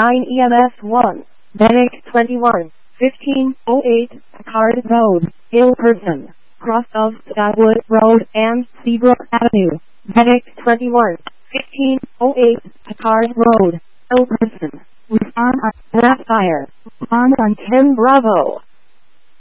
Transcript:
9 EMS 1, Medic 21, 1508, Picard Road, Ilperson, cross of Skywood Road and Seabrook Avenue, Medic 21, 1508, Picard Road, Ilperson, respond on left fire, respond on 10 Bravo.